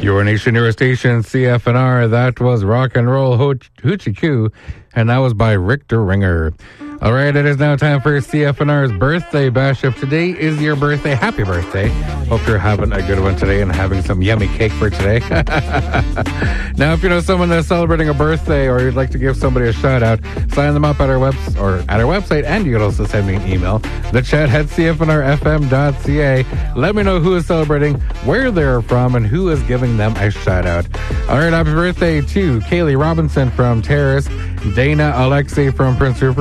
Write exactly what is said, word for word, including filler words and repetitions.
Your nation, your station, C F N R. That was Rock and Roll Hooch- Hoochie Coo, and that was by Richter Ringer. All right, it is now time for C F N R's birthday bash. If today is your birthday, happy birthday. Hope you're having a good one today and having some yummy cake for today. Now, if you know someone that's celebrating a birthday or you'd like to give somebody a shout out, sign them up at our web or at our website, and you can also send me an email. The chat at C F N R F M dot C A. Let me know who is celebrating, where they're from, and who is giving them a shout out. All right, happy birthday to Kaylee Robinson from Terrace, Dana Alexei from Prince Rupert,